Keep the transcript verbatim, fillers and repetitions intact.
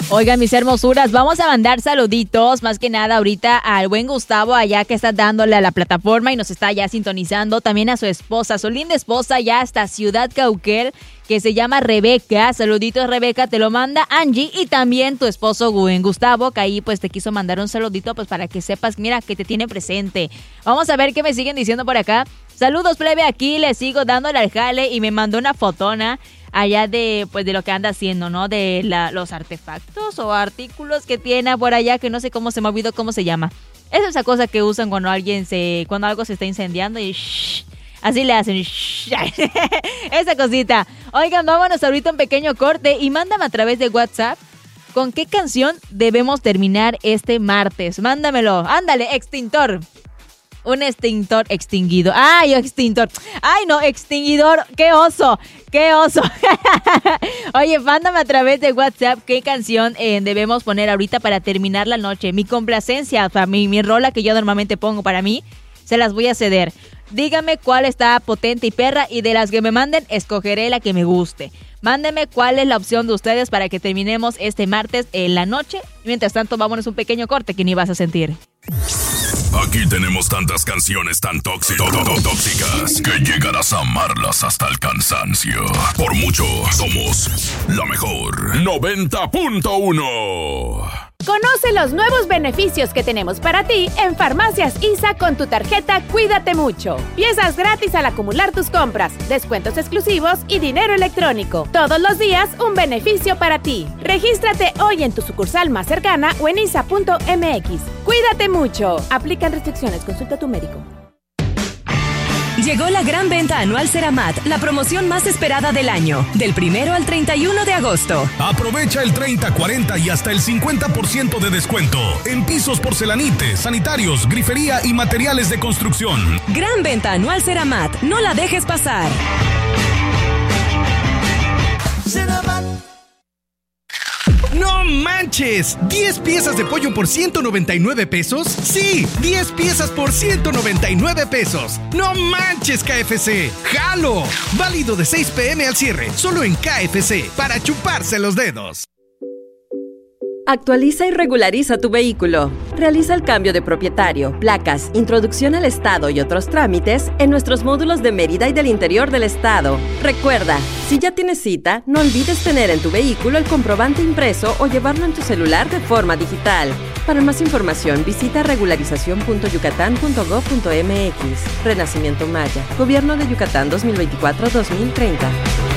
Oigan, mis hermosuras, vamos a mandar saluditos, más que nada ahorita al buen Gustavo allá que está dándole a la plataforma y nos está ya sintonizando, también a su esposa, su linda esposa ya hasta Ciudad Cauquel, que se llama Rebeca. Saluditos, Rebeca, te lo manda Angie, y también tu esposo buen Gustavo, que ahí pues te quiso mandar un saludito pues para que sepas, mira, que te tiene presente. Vamos a ver qué me siguen diciendo por acá. Saludos, plebe, aquí le sigo dándole al jale y me mandó una fotona allá de pues de lo que anda haciendo, ¿no? De la, los artefactos o artículos que tiene por allá, que no sé cómo se me olvidó cómo se llama. Es esa cosa que usan cuando alguien se, cuando algo se está incendiando y shh, así le hacen shh, esa cosita. Oigan, vámonos ahorita un pequeño corte y mándame a través de WhatsApp con qué canción debemos terminar este martes. Mándamelo, ándale, extintor. Un extintor extinguido. ¡Ay, extintor! ¡Ay, no! Extinguidor. ¡Qué oso! ¡Qué oso! Oye, mándame a través de WhatsApp qué canción eh, debemos poner ahorita para terminar la noche. Mi complacencia, para mí, mi rola que yo normalmente pongo para mí, se las voy a ceder. Dígame cuál está potente y perra, y de las que me manden, escogeré la que me guste. Mándenme cuál es la opción de ustedes para que terminemos este martes en la noche. Mientras tanto, vámonos un pequeño corte que ni vas a sentir. Aquí tenemos tantas canciones tan tóxicas, tóxicas que llegarás a amarlas hasta el cansancio. Por mucho, somos la mejor noventa punto uno. Conoce los nuevos beneficios que tenemos para ti en Farmacias I S A con tu tarjeta Cuídate Mucho. Piezas gratis al acumular tus compras, descuentos exclusivos y dinero electrónico. Todos los días un beneficio para ti. Regístrate hoy en tu sucursal más cercana o en isa punto m x. Cuídate mucho. Aplican restricciones. Consulta a tu médico. Llegó la gran venta anual Ceramat, la promoción más esperada del año, del primero al treinta y uno de agosto. Aprovecha el treinta, cuarenta y hasta el cincuenta por ciento de descuento en pisos porcelanites, sanitarios, grifería y materiales de construcción. Gran venta anual Ceramat, no la dejes pasar. Ceramat. ¡No manches! ¿diez piezas de pollo por ciento noventa y nueve pesos? ¡Sí! ¡diez piezas por ciento noventa y nueve pesos! ¡No manches, K F C! ¡Jalo! Válido de seis pe eme al cierre, solo en K F C, para chuparse los dedos. Actualiza y regulariza tu vehículo. Realiza el cambio de propietario, placas, introducción al estado y otros trámites en nuestros módulos de Mérida y del interior del estado. Recuerda, si ya tienes cita, no olvides tener en tu vehículo el comprobante impreso o llevarlo en tu celular de forma digital. Para más información, visita regularización punto yucatán punto gob punto m x. Renacimiento Maya. Gobierno de Yucatán dos mil veinticuatro a dos mil treinta.